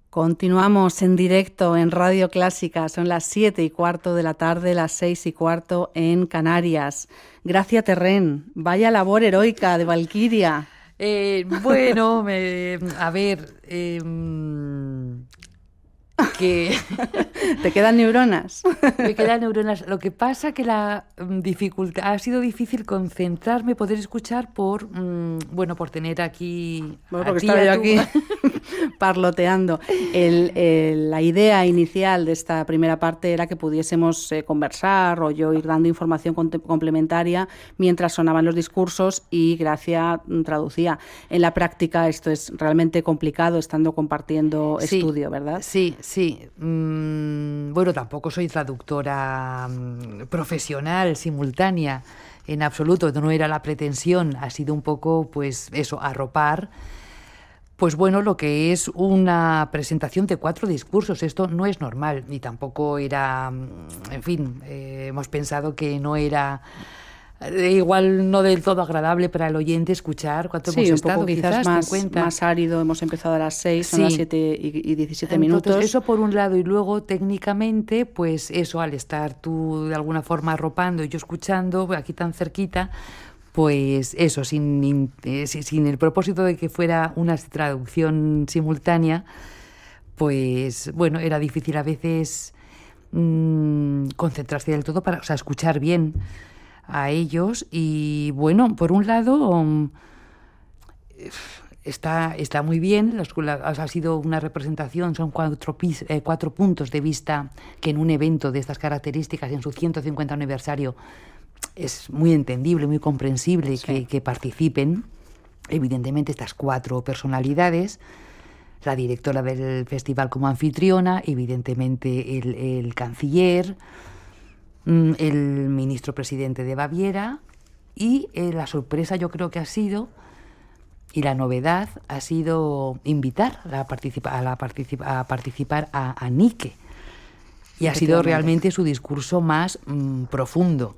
Continuamos en directo en Radio Clásica. Son las 7:15 de la tarde, las 6:15 en Canarias. Gracia Terrén, vaya labor heroica de Valquiria. Bueno, a ver, que ¿Te quedan neuronas? me quedan neuronas. Lo que pasa que la dificultad ha sido difícil concentrarme, poder escuchar por tener aquí. Bueno, porque estaba yo aquí parloteando. La idea inicial de esta primera parte era que pudiésemos conversar o yo ir dando información complementaria mientras sonaban los discursos y Gracia traducía. En la práctica esto es realmente complicado estando compartiendo estudio, ¿verdad? Sí. Bueno, tampoco soy traductora profesional, simultánea, en absoluto, no era la pretensión, ha sido un poco, pues eso, arropar, pues bueno, lo que es una presentación de 4 discursos. Esto no es normal y tampoco era, en fin, hemos pensado que no era... igual no del todo agradable para el oyente escuchar cuánto hemos estado, un poco quizás más árido. Hemos empezado a las 6, son las 7:17 minutos. Entonces, eso por un lado, y luego técnicamente, pues eso, al estar tú de alguna forma arropando y yo escuchando aquí tan cerquita, pues eso, sin el propósito de que fuera una traducción simultánea, pues bueno, era difícil a veces concentrarse del todo para, escuchar bien a ellos. Y bueno, por un lado está muy bien, ha sido una representación, son 4 puntos de vista que en un evento de estas características, en su 150 aniversario, es muy entendible, muy comprensible que participen, evidentemente, estas 4 personalidades, la directora del festival como anfitriona, evidentemente el canciller, el ministro presidente de Baviera, y la sorpresa yo creo que ha sido, y la novedad ha sido invitar a participar a Nike, y ha sido realmente su discurso más profundo,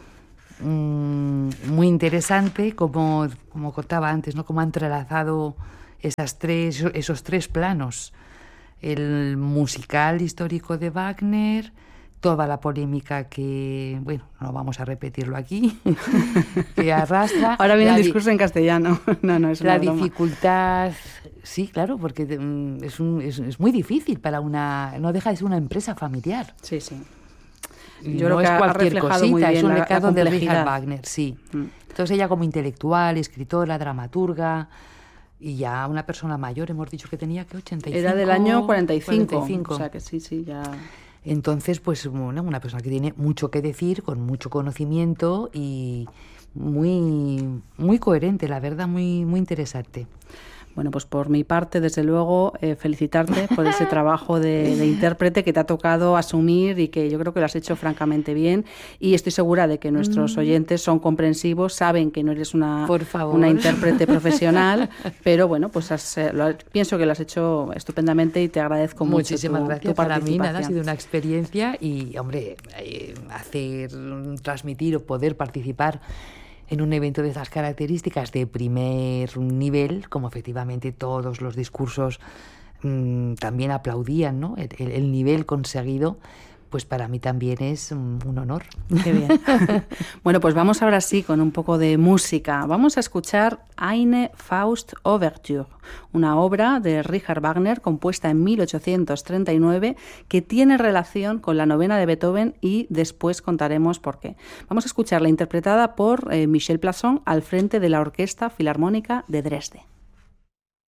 muy interesante, como contaba antes, ¿no? Cómo han entrelazado esos 3 planos: el musical histórico de Wagner, toda la polémica que, bueno, no vamos a repetirlo aquí, que arrastra. Ahora viene el discurso en castellano. No, es la dificultad, sí, claro, porque es muy difícil para no deja de ser una empresa familiar. Sí. Yo creo que es cualquier cosita, es un legado de Richard Wagner, sí. Entonces ella, como intelectual, escritora, dramaturga, y ya una persona mayor, hemos dicho que tenía que 85. Era del año 45. O sea que sí, ya. Entonces, pues bueno, una persona que tiene mucho que decir, con mucho conocimiento y muy, muy coherente, la verdad, muy, muy interesante. Bueno, pues por mi parte, desde luego, felicitarte por ese trabajo de intérprete que te ha tocado asumir y que yo creo que lo has hecho francamente bien. Y estoy segura de que nuestros oyentes son comprensivos, saben que no eres una intérprete profesional, pero bueno, pues pienso que lo has hecho estupendamente y te agradezco mucho. Muchísimas gracias. Tu para mí nada, ha sido una experiencia y, hombre, transmitir o poder participar en un evento de esas características de primer nivel, como efectivamente todos los discursos también aplaudían, ¿no? El nivel conseguido, pues para mí también es un honor. Qué bien. Bueno, pues vamos ahora sí con un poco de música. Vamos a escuchar Eine Faust Overture, una obra de Richard Wagner compuesta en 1839 que tiene relación con la novena de Beethoven y después contaremos por qué. Vamos a escucharla interpretada por Michel Plasson al frente de la Orquesta Filarmónica de Dresde.